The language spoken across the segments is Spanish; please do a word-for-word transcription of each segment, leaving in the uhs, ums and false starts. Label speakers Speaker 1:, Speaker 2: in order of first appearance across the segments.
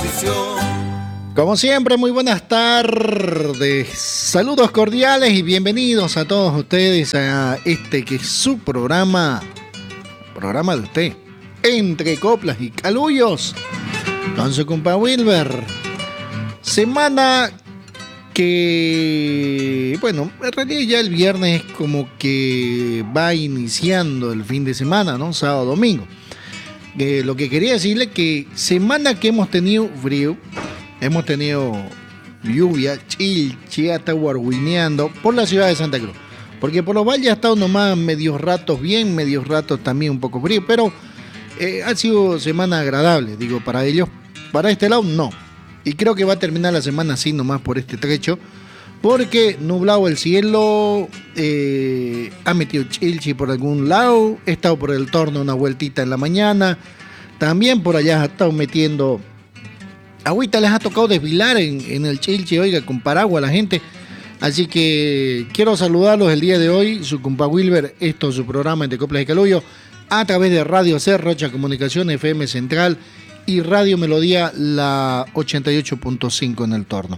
Speaker 1: Como siempre, muy buenas tardes, saludos cordiales y bienvenidos a todos ustedes a este que es su programa, programa de usted, Entre Coplas y Calullos, con su compa Wilber. Semana que, bueno, en realidad ya el viernes es como que va iniciando el fin de semana, ¿no? Sábado, domingo. Eh, lo que quería decirle que semana que hemos tenido frío, hemos tenido lluvia, chilchi, hasta guarguineando por la ciudad de Santa Cruz. Porque por los valles ha estado nomás medios ratos bien, medios ratos también un poco frío, pero eh, ha sido semana agradable, digo, para ellos. Para este lado, no. Y creo que va a terminar la semana así nomás por este trecho, porque nublado el cielo, eh, ha metido chilchi por algún lado, he estado por el torno una vueltita en la mañana, también por allá ha estado metiendo agüita, les ha tocado desvilar en, en el chilchi, oiga, con paraguas a la gente. Así que quiero saludarlos el día de hoy, su compa Wilber, esto es su programa Entre Coplas y Calullos, a través de Radio C, Rocha Comunicación, F M Central y Radio Melodía, la ochenta y ocho punto cinco en el torno.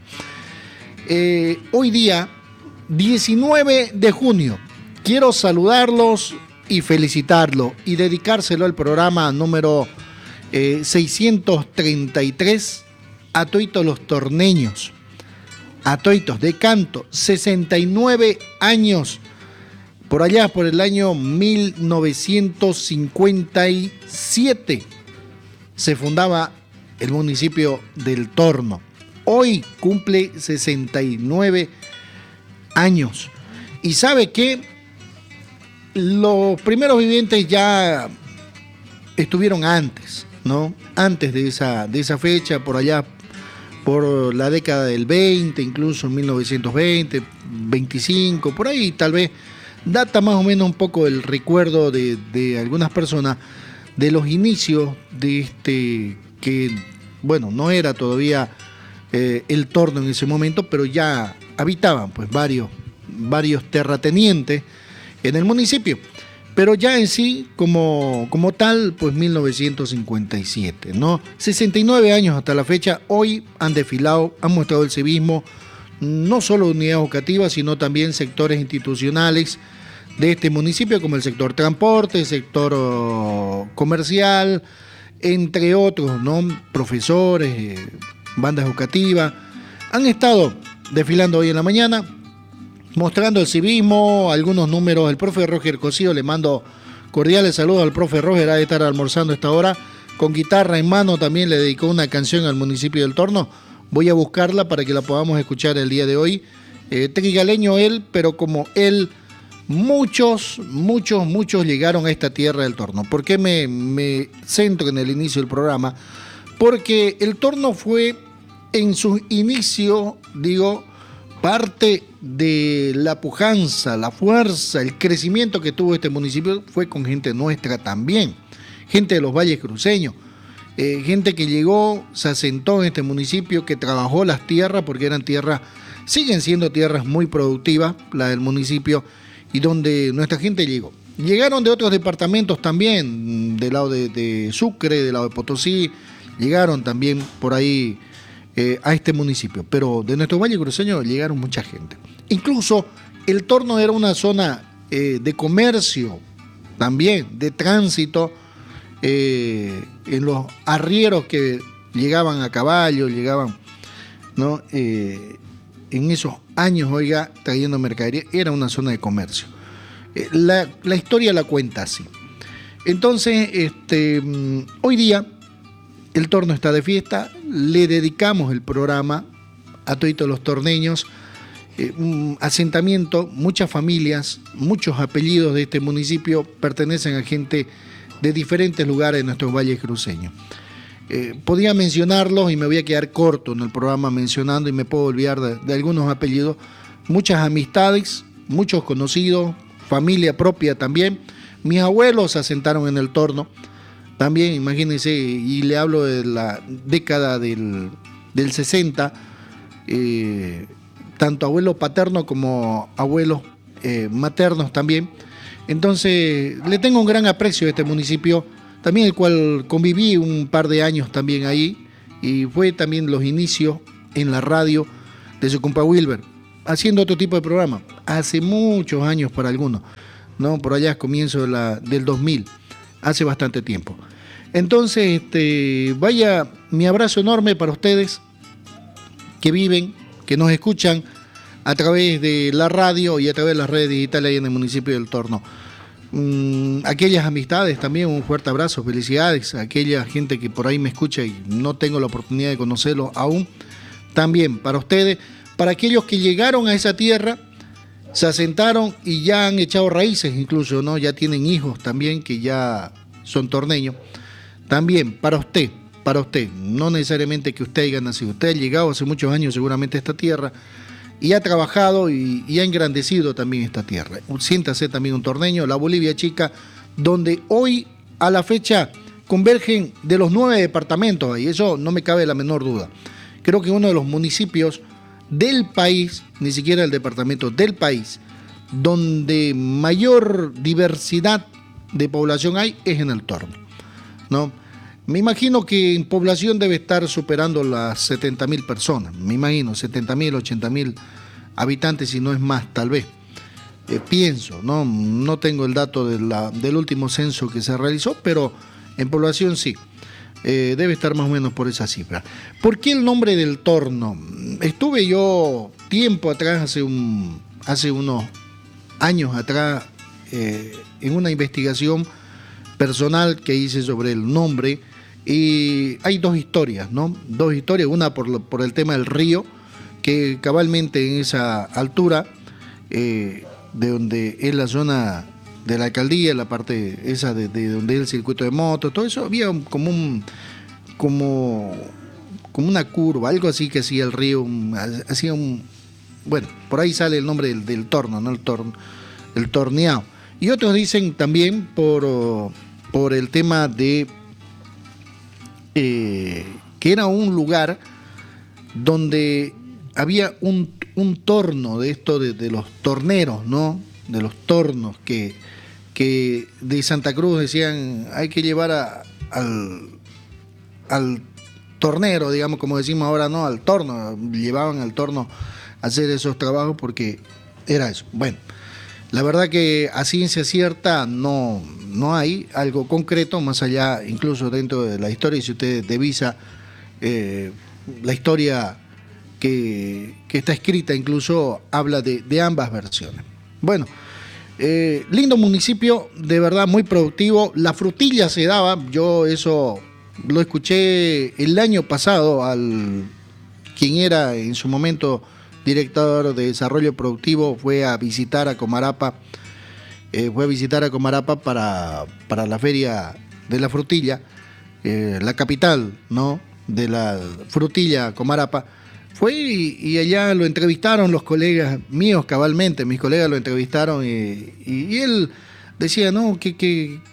Speaker 1: Eh, hoy día, diecinueve de junio, quiero saludarlos y felicitarlos y dedicárselo al programa número eh, seiscientos treinta y tres a toitos los torneños, a toitos de canto, sesenta y nueve años, por allá por el año mil novecientos cincuenta y siete se fundaba el municipio del Torno. Hoy cumple sesenta y nueve años. Y sabe que los primeros vivientes ya estuvieron antes, ¿no? Antes de esa, de esa fecha, por allá, por la década del veinte, incluso en mil novecientos veinte, veinticinco, por ahí tal vez data más o menos un poco el recuerdo de, de algunas personas de los inicios de este, que, bueno, no era todavía Eh, el Torno en ese momento, pero ya habitaban pues varios, varios terratenientes en el municipio, pero ya en sí como, como tal pues mil novecientos cincuenta y siete, ¿no? sesenta y nueve años hasta la fecha. Hoy han desfilado, han mostrado el civismo, no solo unidades educativas sino también sectores institucionales de este municipio, como el sector transporte, sector oh, comercial, entre otros, ¿no? Profesores, eh, bandas educativas, han estado desfilando hoy en la mañana, mostrando el civismo, algunos números. El profe Roger Cosío, le mando cordiales saludos al profe Roger, ha de estar almorzando a esta hora, con guitarra en mano también le dedicó una canción al municipio del Torno. Voy a buscarla para que la podamos escuchar el día de hoy. Eh, trigaleño él, pero como él, muchos, muchos, muchos llegaron a esta tierra del Torno. ¿Por qué me, me centro en el inicio del programa? Porque el Torno fue en sus inicios, digo, parte de la pujanza, la fuerza, el crecimiento que tuvo este municipio fue con gente nuestra también, gente de los valles cruceños, eh, gente que llegó, se asentó en este municipio, que trabajó las tierras, porque eran tierras, siguen siendo tierras muy productivas, la del municipio, y donde nuestra gente llegó. Llegaron de otros departamentos también, del lado de, de Sucre, del lado de Potosí, llegaron también por ahí eh, a este municipio, pero de nuestro valle cruceño llegaron mucha gente. Incluso el Torno era una zona eh, de comercio, también de tránsito, eh, en los arrieros que llegaban a caballo, llegaban, ¿no? Eh, en esos años, oiga, trayendo mercadería, era una zona de comercio. Eh, la, la historia la cuenta así. Entonces, este, hoy día el Torno está de fiesta, le dedicamos el programa a todos los torneños, eh, un asentamiento, muchas familias, muchos apellidos de este municipio pertenecen a gente de diferentes lugares de nuestros valles cruceños. Eh, podía mencionarlos y me voy a quedar corto en el programa mencionando, y me puedo olvidar de, de algunos apellidos, muchas amistades, muchos conocidos, familia propia también. Mis abuelos se asentaron en el Torno. También, imagínense, y le hablo de la década del, del sesenta, eh, tanto abuelo paterno como abuelos eh, maternos también. Entonces, le tengo un gran aprecio a este municipio, también el cual conviví un par de años también ahí, y fue también los inicios en la radio de su compa Wilber, haciendo otro tipo de programa, hace muchos años para algunos, ¿no? Por allá, comienzo de la, del dos mil, hace bastante tiempo. Entonces, este, vaya mi abrazo enorme para ustedes que viven, que nos escuchan a través de la radio y a través de las redes digitales ahí en el municipio del Torno. Mm, aquellas amistades también, un fuerte abrazo, felicidades a aquella gente que por ahí me escucha y no tengo la oportunidad de conocerlo aún, también para ustedes, para aquellos que llegaron a esa tierra, se asentaron y ya han echado raíces incluso, ¿no? Ya tienen hijos también que ya son torneños, también para usted, para usted, no necesariamente que usted haya nacido, usted ha llegado hace muchos años seguramente a esta tierra y ha trabajado y, y ha engrandecido también esta tierra. Siéntase también un torneño, la Bolivia chica, donde hoy a la fecha convergen de los nueve departamentos, y eso no me cabe la menor duda. Creo que uno de los municipios del país, ni siquiera el departamento, del país, donde mayor diversidad de población hay es en el Torno, ¿no? Me imagino que en población debe estar superando las setenta mil personas, me imagino, setenta mil, ochenta mil habitantes, si no es más, tal vez. Eh, pienso, ¿no? No tengo el dato de la, del último censo que se realizó, pero en población sí. Eh, debe estar más o menos por esa cifra. ¿Por qué el nombre del Torno? Estuve yo tiempo atrás, hace, un, hace unos años atrás, eh, en una investigación personal que hice sobre el nombre, y hay dos historias, ¿no? Dos historias, una por, lo, por el tema del río, que cabalmente en esa altura, eh, de donde es la zona de la alcaldía, la parte esa de, de donde es el circuito de motos, todo eso, había un, como un como, como una curva, algo así que hacía el río, un, hacía un, bueno, por ahí sale el nombre del, del torno, ¿no? El torno, el torneado. Y otros dicen también por, por el tema de eh, que era un lugar donde había un, un torno de esto de, de los torneros, ¿no? De los tornos que, que de Santa Cruz decían hay que llevar a, al, al tornero, digamos, como decimos ahora, no, al torno, llevaban al torno a hacer esos trabajos porque era eso. Bueno, la verdad que a ciencia cierta no, no hay algo concreto, más allá, incluso dentro de la historia, y si usted devisa eh, la historia que, que está escrita, incluso habla de, de ambas versiones. Bueno, eh, lindo municipio, de verdad muy productivo. La frutilla se daba, yo eso lo escuché el año pasado al quien era en su momento director de desarrollo productivo, fue a visitar a Comarapa, eh, fue a visitar a Comarapa para, para la feria de la frutilla, eh, la capital, ¿no? De la frutilla Comarapa. Fue y, y allá lo entrevistaron los colegas míos cabalmente, mis colegas lo entrevistaron y, y, y él decía, no, que, que,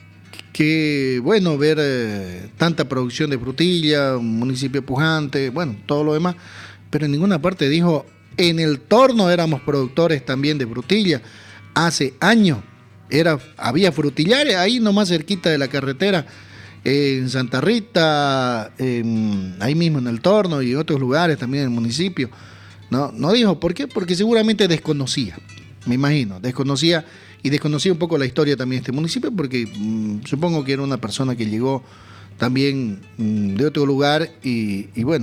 Speaker 1: que bueno ver eh, tanta producción de frutilla, un municipio pujante, bueno, todo lo demás, pero en ninguna parte dijo, en el Torno éramos productores también de frutilla, hace años era, había frutillares ahí nomás cerquita de la carretera, en Santa Rita, en, ahí mismo en el Torno y en otros lugares también en el municipio. No, no dijo, ¿por qué? Porque seguramente desconocía, me imagino, desconocía y desconocía un poco la historia también de este municipio, porque mmm, supongo que era una persona que llegó también mmm, de otro lugar y, y bueno,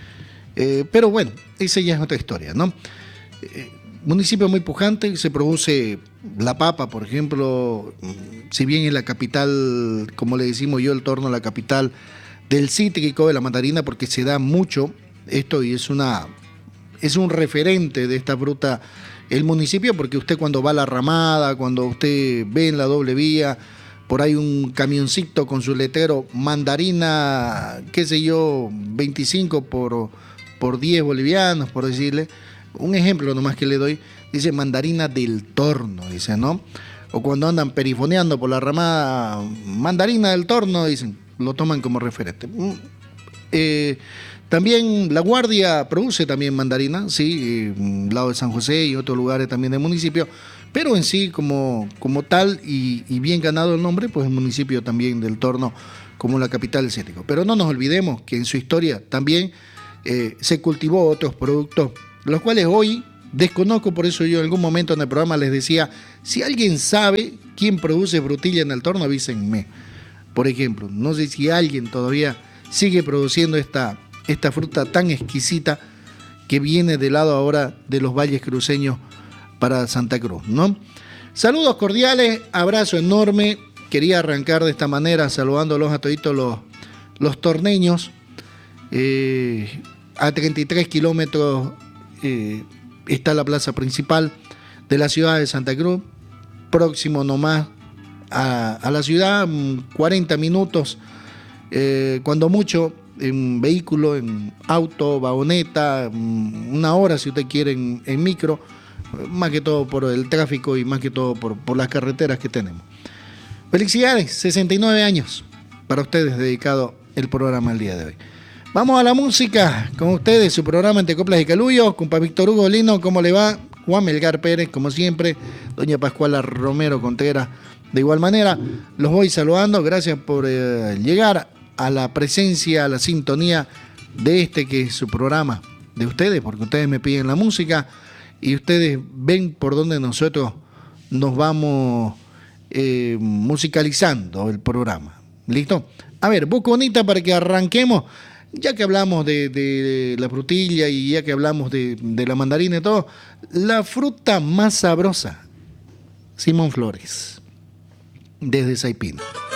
Speaker 1: eh, pero bueno, esa ya es otra historia, ¿no? Eh, municipio muy pujante, se produce la papa, por ejemplo, si bien es la capital, como le decimos yo, el Torno, la capital del cítrico, de la mandarina, porque se da mucho esto y es una es un referente de esta fruta el municipio, porque usted cuando va a la Ramada, cuando usted ve en la doble vía, por ahí un camioncito con su letrero, mandarina, qué sé yo, veinticinco por, por diez bolivianos, por decirle, un ejemplo nomás que le doy, dice mandarina del Torno, dice, ¿no? O cuando andan perifoneando por la Ramada, mandarina del Torno, dicen, lo toman como referente. Eh, también La Guardia produce también mandarina, sí, eh, lado de San José y otros lugares también del municipio, pero en sí como, como tal y, y bien ganado el nombre, pues el municipio también del Torno como la capital del cítrico. Pero no nos olvidemos que en su historia también eh, se cultivó otros productos, los cuales hoy desconozco, por eso yo en algún momento en el programa les decía, si alguien sabe quién produce frutilla en el torno, avísenme. Por ejemplo, no sé si alguien todavía sigue produciendo esta, esta fruta tan exquisita que viene del lado ahora de los valles cruceños para Santa Cruz, ¿no? Saludos cordiales, abrazo enorme. Quería arrancar de esta manera saludándolos a toditos los, los torneños. Eh, a treinta y tres kilómetros eh, está la plaza principal de la ciudad de Santa Cruz, próximo nomás a, a la ciudad, cuarenta minutos, eh, cuando mucho, en vehículo, en auto, vagoneta, una hora si usted quiere en, en micro, más que todo por el tráfico y más que todo por, por las carreteras que tenemos. Felicidades, sesenta y nueve años para ustedes dedicado el programa el día de hoy. Vamos a la música con ustedes, su programa Entre Coplas y Calullos, compa Víctor Hugo Lino, ¿cómo le va? Juan Melgar Pérez, como siempre, doña Pascuala Romero Contreras, de igual manera, los voy saludando, gracias por eh, llegar a la presencia, a la sintonía de este que es su programa de ustedes, porque ustedes me piden la música y ustedes ven por dónde nosotros nos vamos eh, musicalizando el programa. ¿Listo? A ver, busco bonita para que arranquemos. Ya que hablamos de, de la frutilla y ya que hablamos de, de la mandarina y todo, la fruta más sabrosa, Simón Flores, desde Saipino.